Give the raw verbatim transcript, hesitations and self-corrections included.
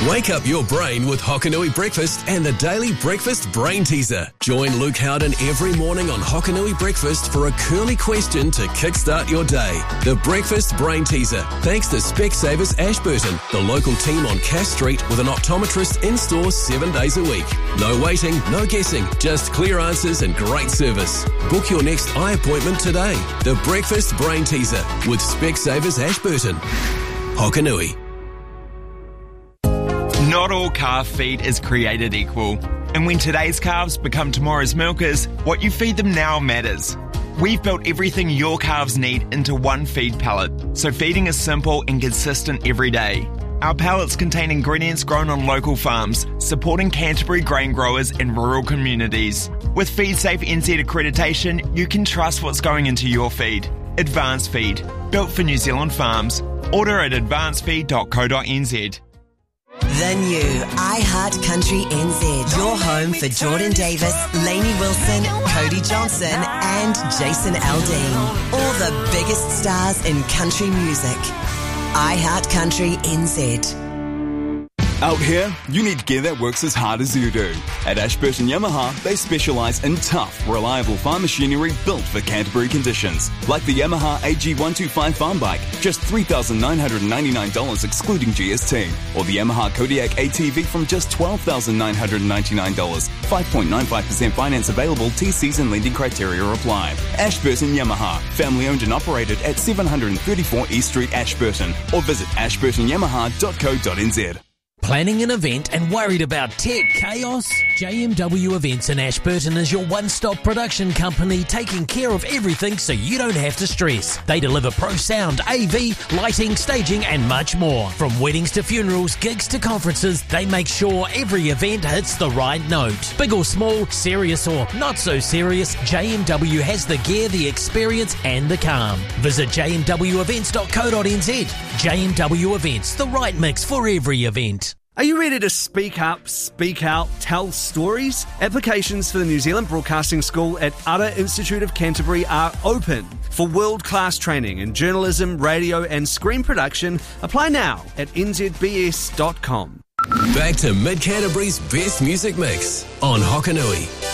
Wake up your brain with Hokanui Breakfast and the Daily Breakfast Brain Teaser. Join Luke Howden every morning on Hokanui Breakfast for a curly question to kickstart your day. The Breakfast Brain Teaser, thanks to Specsavers Ashburton, the local team on Cass Street with an optometrist in-store seven days a week. No waiting, no guessing, just clear answers and great service. Book your next eye appointment today. The Breakfast Brain Teaser with Specsavers Ashburton. Hokanui. Not all calf feed is created equal. And when today's calves become tomorrow's milkers, what you feed them now matters. We've built everything your calves need into one feed pallet, so feeding is simple and consistent every day. Our pallets contain ingredients grown on local farms, supporting Canterbury grain growers in rural communities. With FeedSafe N Z accreditation, you can trust what's going into your feed. Advanced Feed, built for New Zealand farms. Order at advanced feed dot co dot n z. The new iHeart Country N Z. Your home for Jordan Davis, Lainey Wilson, Cody Johnson and Jason Aldean. All the biggest stars in country music. iHeart Country N Z. Out here, you need gear that works as hard as you do. At Ashburton Yamaha, they specialise in tough, reliable farm machinery built for Canterbury conditions. Like the Yamaha A G one twenty-five farm bike, just three thousand nine hundred ninety-nine dollars excluding G S T. Or the Yamaha Kodiak A T V from just twelve thousand nine hundred ninety-nine dollars. five point nine five percent finance available, T Cs and lending criteria apply. Ashburton Yamaha, family owned and operated at seven thirty-four East Street, Ashburton. Or visit ashburton yamaha dot co dot n z. Planning an event and worried about tech chaos? J M W Events in Ashburton is your one-stop production company taking care of everything so you don't have to stress. They deliver pro sound, A V, lighting, staging and much more. From weddings to funerals, gigs to conferences, they make sure every event hits the right note. Big or small, serious or not so serious, J M W has the gear, the experience and the calm. Visit j m w events dot co dot n z. J M W Events, the right mix for every event. Are you ready to speak up, speak out, tell stories? Applications for the New Zealand Broadcasting School at Ara Institute of Canterbury are open. For world-class training in journalism, radio and screen production, apply now at n z b s dot com. Back to Mid Canterbury's best music mix on Hokanui.